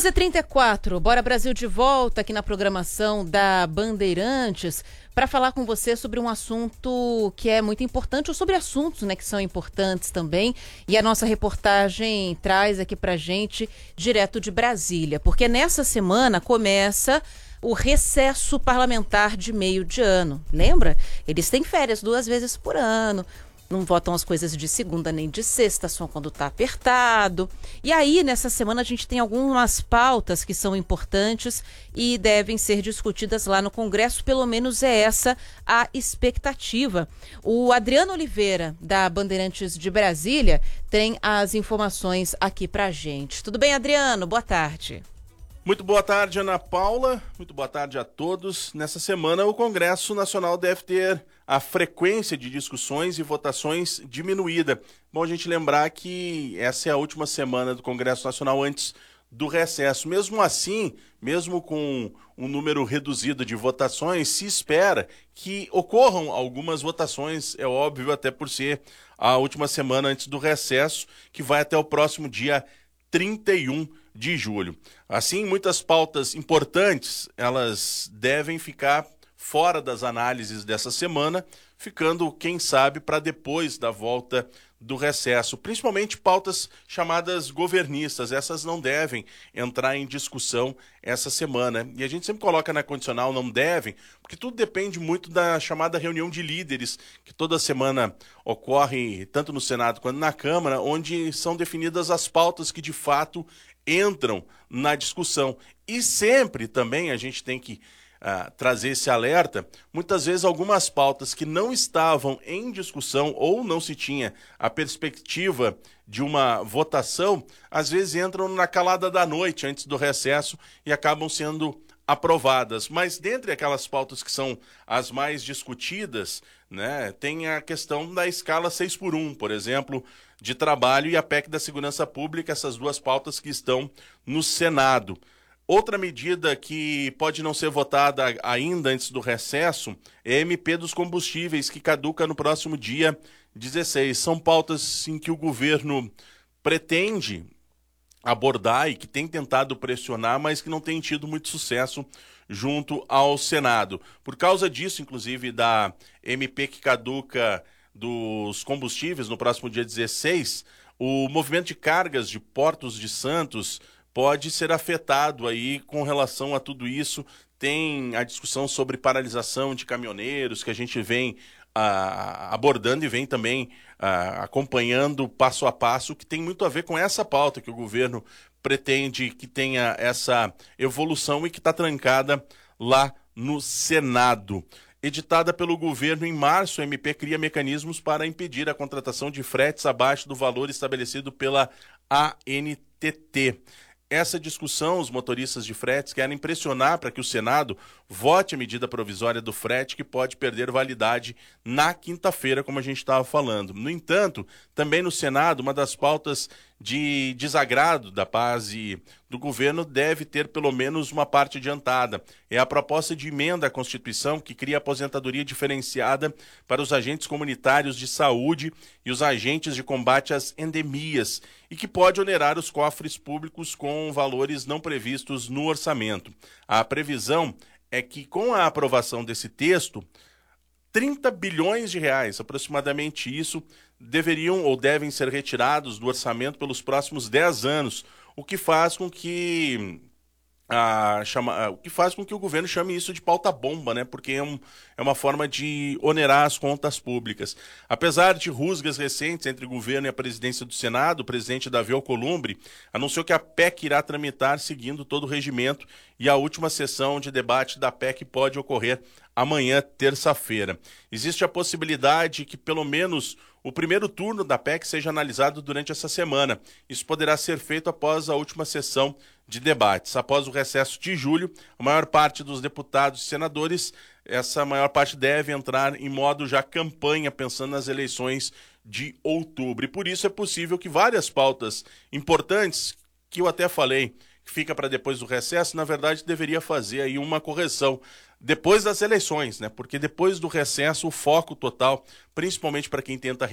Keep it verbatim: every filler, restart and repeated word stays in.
doze e trinta e quatro, Bora Brasil de volta aqui na programação da Bandeirantes para falar com você sobre um assunto que é muito importante, ou sobre assuntos, né, que são importantes também. E a nossa reportagem traz aqui pra gente direto de Brasília, porque nessa semana começa o recesso parlamentar de meio de ano. Lembra? Eles têm férias duas vezes por ano. Não votam as coisas de segunda nem de sexta, só quando está apertado. E aí, nessa semana, a gente tem algumas pautas que são importantes e devem ser discutidas lá no Congresso. Pelo menos é essa a expectativa. O Adriano Oliveira, da Bandeirantes de Brasília, tem as informações aqui pra gente. Tudo bem, Adriano? Boa tarde. Muito boa tarde, Ana Paula. Muito boa tarde a todos. Nessa semana, o Congresso Nacional deve ter a frequência de discussões e votações diminuída. Bom a gente lembrar que essa é a última semana do Congresso Nacional antes do recesso. Mesmo assim, mesmo com um número reduzido de votações, se espera que ocorram algumas votações, é óbvio, até por ser a última semana antes do recesso, que vai até o próximo dia trinta e um de julho. Assim, muitas pautas importantes, elas devem ficar fora das análises dessa semana, ficando, quem sabe, para depois da volta do recesso. Principalmente pautas chamadas governistas, essas não devem entrar em discussão essa semana. E a gente sempre coloca na condicional não devem, porque tudo depende muito da chamada reunião de líderes, que toda semana ocorre tanto no Senado quanto na Câmara, onde são definidas as pautas que de fato entram na discussão. E sempre também a gente tem que Uh, trazer esse alerta, muitas vezes algumas pautas que não estavam em discussão ou não se tinha a perspectiva de uma votação, às vezes entram na calada da noite antes do recesso e acabam sendo aprovadas. Mas dentre aquelas pautas que são as mais discutidas, né, tem a questão da escala seis por um, por exemplo, de trabalho, e a P E C da Segurança Pública, essas duas pautas que estão no Senado. Outra medida que pode não ser votada ainda antes do recesso é a M P dos combustíveis, que caduca no próximo dia dezesseis. São pautas em que o governo pretende abordar e que tem tentado pressionar, mas que não tem tido muito sucesso junto ao Senado. Por causa disso, inclusive, da M P que caduca dos combustíveis no próximo dia dezesseis, o movimento de cargas de Portos de Santos pode ser afetado aí com relação a tudo isso. Tem a discussão sobre paralisação de caminhoneiros, que a gente vem ah, abordando e vem também ah, acompanhando passo a passo, que tem muito a ver com essa pauta que o governo pretende que tenha essa evolução e que está trancada lá no Senado. Editada pelo governo em março, a M P cria mecanismos para impedir a contratação de fretes abaixo do valor estabelecido pela A N T T. Essa discussão, os motoristas de fretes querem pressionar para que o Senado vote a medida provisória do frete, que pode perder validade na quinta-feira, como a gente estava falando. No entanto, também no Senado, uma das pautas de desagrado da base do governo deve ter pelo menos uma parte adiantada. É a proposta de emenda à Constituição que cria aposentadoria diferenciada para os agentes comunitários de saúde e os agentes de combate às endemias, e que pode onerar os cofres públicos com valores não previstos no orçamento. A previsão é que, com a aprovação desse texto, trinta bilhões de reais, aproximadamente isso, deveriam ou devem ser retirados do orçamento pelos próximos dez anos, o que faz com que a, chama, o que faz com que o governo chame isso de pauta-bomba, né? Porque é, um, é uma forma de onerar as contas públicas. Apesar de rusgas recentes entre o governo e a presidência do Senado, o presidente Davi Alcolumbre anunciou que a P E C irá tramitar seguindo todo o regimento, e a última sessão de debate da P E C pode ocorrer amanhã, terça-feira. Existe a possibilidade que pelo menos o primeiro turno da P E C seja analisado durante essa semana. Isso poderá ser feito após a última sessão de debates. Após o recesso de julho, a maior parte dos deputados e senadores, essa maior parte deve entrar em modo já campanha, pensando nas eleições de outubro. E por isso é possível que várias pautas importantes, que eu até falei, que fica para depois do recesso, na verdade deveria fazer aí uma correção depois das eleições, né? Porque depois do recesso o foco total, principalmente para quem tenta